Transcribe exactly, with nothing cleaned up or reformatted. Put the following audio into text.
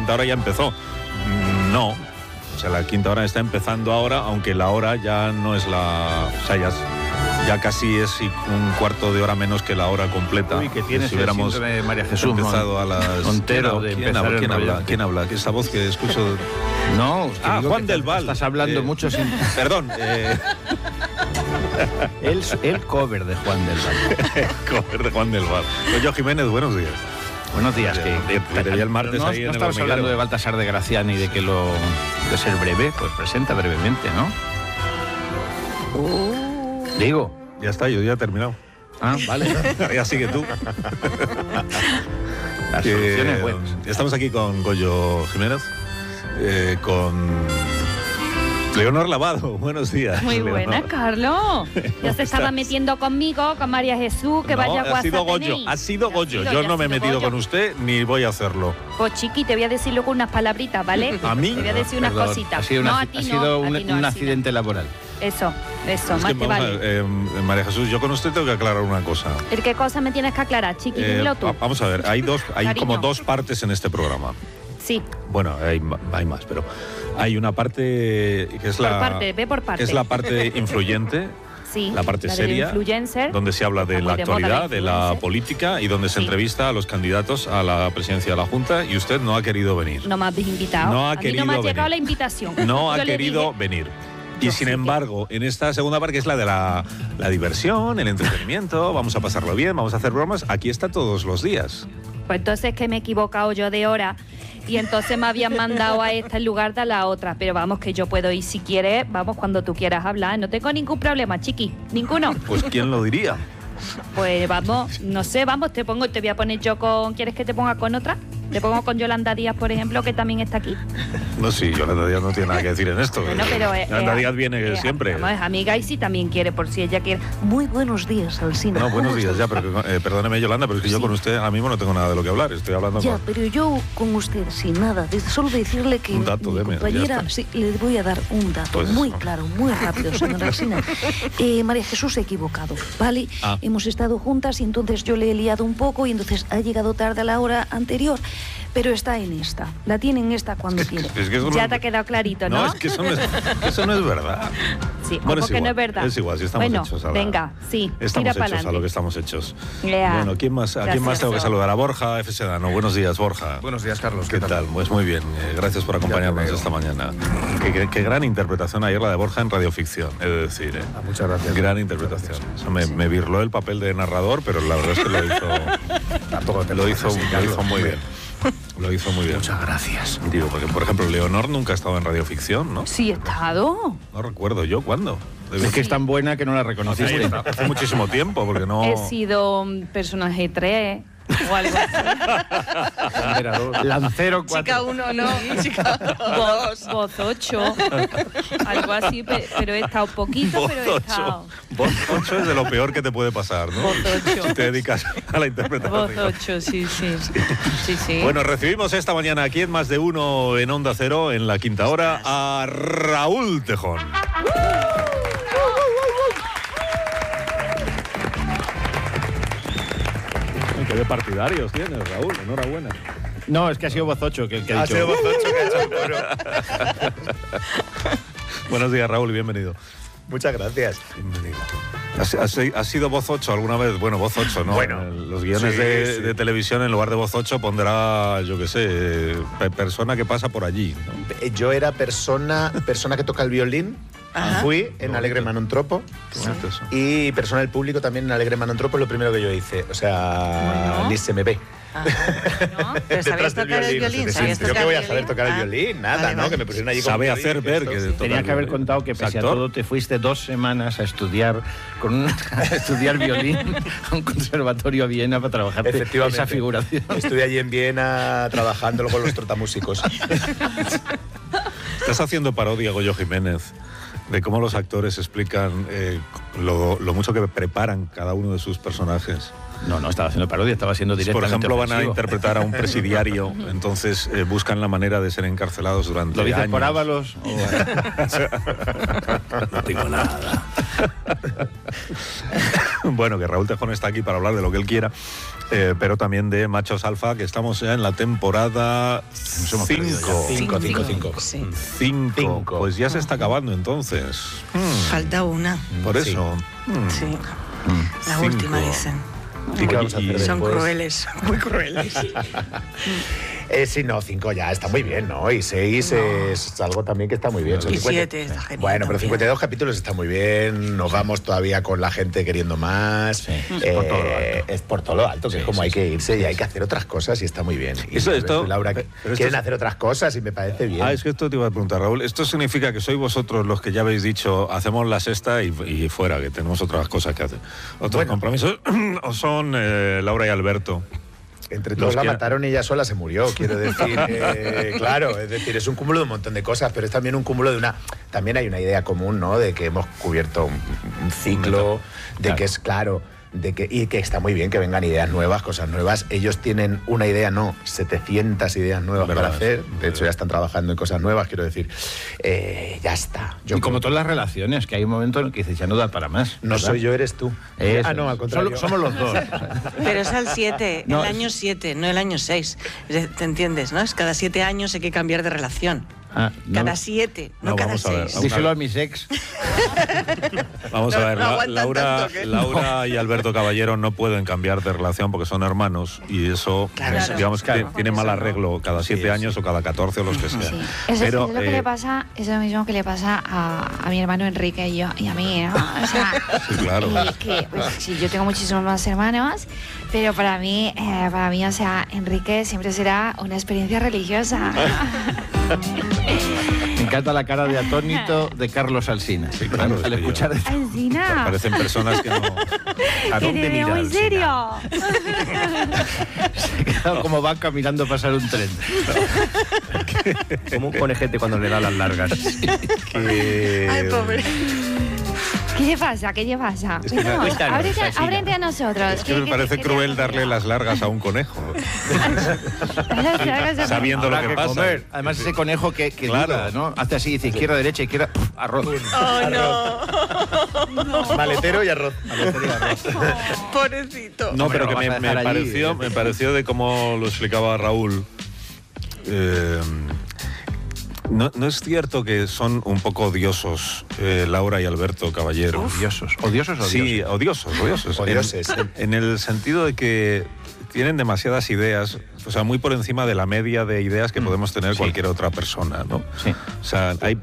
quinta hora ya empezó. No, o sea, la quinta hora está empezando ahora, aunque la hora ya no es la... O sea, ya, ya casi es un cuarto de hora menos que la hora completa. Uy, que tienes si hubiéramos el síndrome de María Jesús empezado a las... Montero de ¿Quién, empezar habla? ¿Quién, el habla? rollo. ¿Quién habla? Esa voz que escucho... No, ah, Juan del Val. Estás hablando eh, mucho sin... Perdón. Eh... el, el cover de Juan del Val. cover de Juan del Val. Goyo Jiménez, buenos días. Buenos días. Que, que, que te vi el martes no, ahí no en estabas el hablando de Baltasar de Graciani y de que lo de ser breve, pues presenta brevemente, ¿no? Uh. Digo. Ya está, yo ya he terminado. Ah, vale. Ya sigue tú. Las que, soluciones buenas. Estamos aquí con Goyo Jiménez, eh, con Leonor Lavado. Buenos días. Muy Leonor. buena, Carlos. Ya se estaba metiendo conmigo, con María Jesús, que no, vaya a WhatsApp. ha sido Goyo, tenéis. ha sido Goyo. Ha sido, Yo ya no ha me he sido metido Goyo. con usted ni voy a hacerlo. Pues chiqui, te voy a decir luego unas palabritas, ¿vale? ¿A mí? Te voy a decir unas Perdón, cositas. Ha sido, no, una, a ti ha no, sido a un, ti no, un ha sido. accidente laboral. Eso, eso, Es más que, te vamos a vale. ver, eh, María Jesús, yo con usted tengo que aclarar una cosa. ¿El qué cosa me tienes que aclarar, chiqui? Eh, Dilo tú. va- vamos a ver, hay dos, hay Cariño. como dos partes en este programa. Sí, Bueno, hay, ma- hay más, pero hay una parte que es por la parte, ve por parte. que es la parte influyente, sí, la parte del seria, influencer. donde se habla de Está la muy de moda actualidad, la de la influencer. política y donde se Sí. entrevista a los candidatos a la presidencia de la Junta y usted no ha querido venir. No me has invitado. No ha a mí querido no me ha venir. llegado la invitación. No ha Yo le querido dije- venir. Y Yo sin sí que- embargo, en esta segunda parte, que es la de la, la diversión, el entretenimiento, vamos a pasarlo bien, vamos a hacer bromas, aquí está todos los días. Pues entonces que me he equivocado yo de hora y entonces me habían mandado a esta en lugar de a la otra. Pero vamos, que yo puedo ir si quieres, vamos cuando tú quieras hablar. No tengo ningún problema, chiqui, ninguno. Pues ¿quién lo diría? Pues vamos, no sé, vamos, te pongo, te voy a poner yo con... ¿Quieres que te ponga con otra? Te pongo con Yolanda Díaz, por ejemplo, que también está aquí. No, sí, Yolanda Díaz no tiene nada que decir en esto. Bueno, pero... eh, Yolanda eh, Díaz viene eh, siempre. Vamos, es amiga y si también quiere, por si ella quiere. Muy buenos días, Alsina. No, buenos ¿Cómo días, estás? ya, pero eh, perdóneme, Yolanda, pero es que yo Sí. con usted ahora mismo no tengo nada de lo que hablar. Estoy hablando Ya, con... pero yo con usted, sin nada, de- solo decirle que Un dato, mi deme, ya compañera, está. sí, le voy a dar un dato Pues muy eso. claro, muy rápido, señora Alsina. Eh, María Jesús se ha equivocado, ¿vale? Ah. Hemos estado juntas y entonces yo le he liado un poco y entonces ha llegado tarde a la hora anterior, pero está en esta, la tiene en esta cuando quiere. Es que eso Ya no- te ha quedado clarito, ¿no? No, es que eso no es, eso no es verdad. Sí, Bueno, ¿cómo es que no igual, es verdad? es igual, si estamos bueno, hechos a la- venga, sí, Estamos tira hechos para a lo que adelante. estamos hechos. Ya. Bueno, ¿quién más, ¿a quién más tengo que Gracioso. saludar? A Borja F. Sedano. Buenos días, Borja. Buenos días, Carlos. ¿Qué tal? Pues muy bien, eh, gracias por acompañarnos veo. esta mañana. Qué, qué- qué gran interpretación ayer la de Borja en radioficción, he de decir. ¿eh? Ah, muchas gracias. Gran interpretación. O sea, me, me birló el papel de narrador, pero la verdad es que lo hizo, Tampoco te lo lo hizo, lo hizo muy bien. Lo hizo muy bien. Muchas gracias. Digo, porque por ejemplo, Leonor nunca ha estado en radioficción, ¿no? Sí, he estado. No recuerdo yo cuándo. Debe- Es que es tan buena que no la Ahí reconociste. está, hace muchísimo tiempo, porque no... He sido un personaje tres o algo así. Lancero cuatro. Chica uno, no. Chica Voz, voz ocho. Algo así, pe- pero he estado poquito, Voz pero he estado. ocho. Voz ocho es de lo peor que te puede pasar, ¿no? Voz ocho. Si te dedicas a la interpretación. Voz ocho, sí, sí. Sí, sí. Bueno, recibimos esta mañana aquí en Más de Uno en Onda Cero, en la quinta hora, a Raúl Tejón. Ay, qué de partidarios tienes, Raúl, enhorabuena. No, es que ha sido voz ocho que el que ha Ha dicho. sido Voz ocho que ha hecho el coro. Buenos días, Raúl, y bienvenido. Muchas gracias. Bienvenido. ¿Has, has- has sido voz ocho alguna vez? Bueno, voz ocho, ¿no? Bueno, En los guiones sí, de, sí. de televisión, en lugar de voz ocho, pondrá, yo qué sé, pe- persona que pasa por allí, ¿no? Yo era persona, persona que toca el violín. Ajá. Fui en Alegre Manontropo. Qué bonito eso. Y persona del público también en Alegre Manontropo es lo primero que yo hice. O sea, Bueno. ni se me ve. ¿No? ¿Pero sabías Detrás del tocar el violín, violín? sí, sí. ¿Sabías ¿Yo tocar qué voy a el saber tocar el Ah, violín? Nada, vale, ¿no? vale. Que me pusieron allí con Sabe un hacer violín, ver esto, que sí. Tenía que haber contado que Es pese a actor. todo te fuiste dos semanas a estudiar con un, a estudiar violín a un conservatorio a Viena para trabajar Efectivamente. esa figuración. Estuve allí en Viena trabajando con los trotamúsicos. Estás haciendo parodia, Goyo Jiménez, de cómo los actores explican eh, lo, lo mucho que preparan cada uno de sus personajes. No, no estaba haciendo parodia, estaba siendo Por directamente ejemplo, van a ofensivo. interpretar a un presidiario, entonces eh, buscan la manera de ser encarcelados durante ¿Lo dices años. por Ábalos? O... No digo nada. Bueno, que Raúl Tejón está aquí para hablar de lo que él quiera. eh, pero también de Machos Alfa, que estamos ya en la temporada cinco. Cinco, cinco, cinco. Sí. Cinco. Cinco. Pues ya se está acabando entonces. Hmm, Falta una. Por Sí. eso. Hmm. Sí. La Cinco. última, dicen. ¿Y qué vamos a hacer Y- Son después? crueles, muy crueles. Eh, sí, no, cinco ya está muy bien, ¿no? Y seis es algo también que está muy bien. Son Y cincuenta siete está genial. Bueno, pero también. cincuenta y dos capítulos está muy bien. Nos vamos todavía con la gente queriendo más. Sí, Eh, es por todo lo alto. es por todo lo alto, que Sí, es como sí, hay sí. que irse y hay que hacer otras cosas y está muy bien. Y Eso- Alberto esto- y Laura pero esto quieren es- hacer otras cosas y me parece bien. Ah, es que esto te iba a preguntar, Raúl. ¿Esto significa que sois vosotros los que ya habéis dicho, hacemos la sexta y, y fuera, que tenemos otras cosas que hacer? ¿Otros Bueno. compromisos? ¿O son eh, Laura y Alberto? Entre Los todos la que- mataron y ella sola se murió, quiero decir. eh, claro, es decir, es un cúmulo de un montón de cosas, pero es también un cúmulo de una... También hay una idea común, ¿no? De que hemos cubierto un, un ciclo, de Claro. que es claro, de que, y que está muy bien que vengan ideas nuevas, cosas nuevas. Ellos tienen una idea, no, setecientas ideas nuevas Verdad, para hacer. sí, De hecho, verdad. ya están trabajando en cosas nuevas, quiero decir. Eh, ya está. Yo y como creo- todas las relaciones, que hay un momento en el que dices, ya no da para más. No ¿verdad? soy yo, eres tú. Eso Ah, no, es. al contrario. Solo- somos los dos. O sea, Pero es al siete, No, el es- año siete, no el año seis. ¿Te entiendes, no? Es cada siete años hay que cambiar de relación. ah, no, Cada siete, no, No, cada vamos a ver, seis. díselo a mis ex. Vamos No, a ver, no La- aguantan Laura, tanto que- Laura y Alberto Caballero no pueden cambiar de relación porque son hermanos y eso, Claro, pues, claro. digamos, que Claro. tiene mal Eso no. arreglo cada siete Sí, años sí. o cada catorce o los que sean. Sí. Eso Pero, es lo que eh, le pasa, es lo mismo que le pasa a, a mi hermano Enrique y, yo, y a mí, ¿no? O sea, Sí, claro. y que, pues, sí, yo tengo muchísimos más hermanos, pero para mí, eh, para mí, o sea, Enrique siempre será una experiencia religiosa. Me encanta la cara de atónito de Carlos Alsina. Sí, claro, Al sí, escuchar esto. Alcina, parecen personas que no... ¿A que dónde te veo mira en Alsina? serio. Se ha quedado como vaca mirando pasar un tren. Como un conejete cuando le da las largas. Que- Ay, pobre. ¿Qué le pasa? ¿Qué le pasa? Es que me- Vamos, Cuéntanos, ábrete, Alsina. ábrete a nosotros. Es que me parece cruel darle las largas a un conejo, las... sabiendo lo Habrá que, pasa. comer. Además, ese conejo que, que Claro. duda, ¿no? Hace así, dice izquierda, derecha, izquierda, puf, arroz. Oh, no. Maletero y arroz. Pobrecito. No, Hombre, pero lo que vas me, a me dejar allí, pareció, eh. me pareció de cómo lo explicaba Raúl. eh, no, no es cierto que son un poco odiosos eh, Laura y Alberto Caballero. Odiosos. ¿Odiosos o odiosos? Sí, odiosos, odiosos. Odioses. En, en el sentido de que tienen demasiadas ideas, o sea, muy por encima de la media de ideas que podemos tener sí. cualquier otra persona, ¿no? Sí. O sea, hay